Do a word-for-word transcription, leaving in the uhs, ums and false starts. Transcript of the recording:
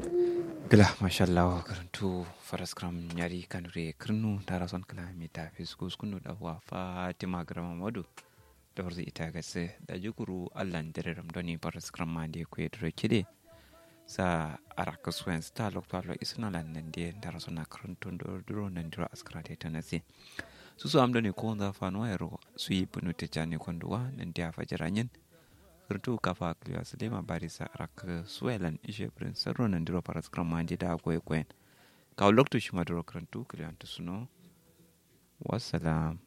Gila mashallah karantu faras kram nyari kanure krnu darason kala mita fiskus kunu da wa Fatima grama modu da warzi ita gase da jukuru Allah ndere ramdoni faras kram mande ku yedro kide sa araka swen sta lokto lo isna lan nande darason na karantu do dro nandiro askrate tanasi susu amdoni ko nda fanwa ero suyi bunu te jani konduwa nande afajaranyen Urdu kafa kliwa sedema barisa rak suelan ishe prince ronan diro paras kramandi da kwe kwen ka lokto shima diro krantu kliwa tusuno wassalam